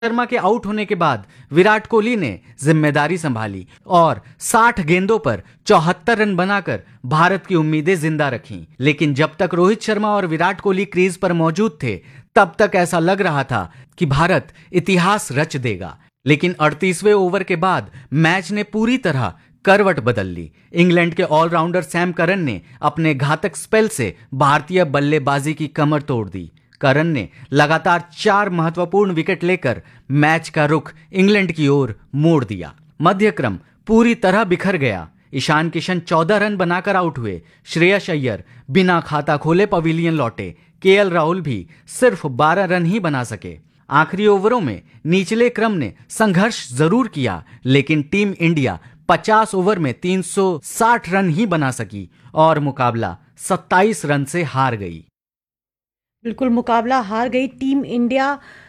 शर्मा के आउट होने के बाद विराट कोहली ने जिम्मेदारी संभाली और 60 गेंदों पर 74 रन बनाकर भारत की उम्मीदें जिंदा रखीं। लेकिन जब तक रोहित शर्मा और विराट कोहली क्रीज पर मौजूद थे तब तक ऐसा लग रहा था कि भारत इतिहास रच देगा। लेकिन 38वें ओवर के बाद मैच ने पूरी तरह करवट बदल ली। इंग्लैंड के ऑलराउंडर सैम करन ने अपने घातक स्पेल से भारतीय बल्लेबाजी की कमर तोड़ दी। करन ने लगातार 4 महत्वपूर्ण विकेट लेकर मैच का रुख इंग्लैंड की ओर मोड़ दिया। मध्यक्रम पूरी तरह बिखर गया। ईशान किशन 14 रन बनाकर आउट हुए। श्रेयस अय्यर बिना खाता खोले पवेलियन लौटे। केएल राहुल भी सिर्फ 12 रन ही बना सके। आखिरी ओवरों में निचले क्रम ने संघर्ष जरूर किया, लेकिन टीम इंडिया 50 ओवर में 360 रन ही बना सकी और मुकाबला 27 रन से हार गई। बिल्कुल, मुकाबला हार गई टीम इंडिया।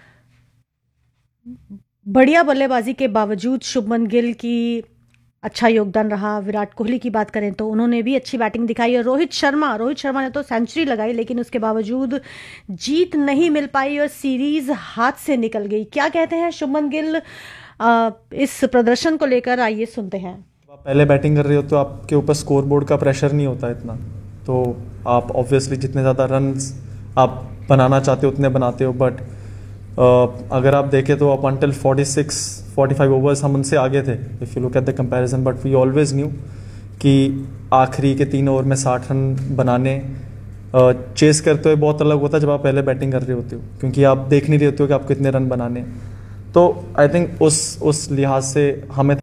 बढ़िया बल्लेबाजी के बावजूद शुभमन गिल की अच्छा योगदान रहा। विराट कोहली की बात करें तो उन्होंने भी अच्छी बैटिंग दिखाई और रोहित शर्मा ने तो सेंचुरी लगाई, लेकिन उसके बावजूद जीत नहीं मिल पाई और सीरीज हाथ से निकल गई। क्या कहते हैं शुभमन गिल इस प्रदर्शन को लेकर? आइए सुनते हैं। आप पहले बैटिंग कर रहे हो तो आपके ऊपर स्कोर बोर्ड का प्रेशर नहीं होता इतना, तो आप ऑब्वियसली जितने ज़्यादा रन आप बनाना चाहते हो उतने बनाते हो। बट अगर आप देखें तो अप अंटिल 46-45 ओवर्स हम उनसे आगे थे if you look at the comparison. But we always new कि आखिरी के 3 ओवर में 60 रन बनाने चेस करते हुए बहुत अलग होता है जब आप पहले बैटिंग कर रहे होते हो, क्योंकि आप देख नहीं रहे होते हो कि आप कितने रन बनाने। तो आई थिंक उस लिहाज से हमें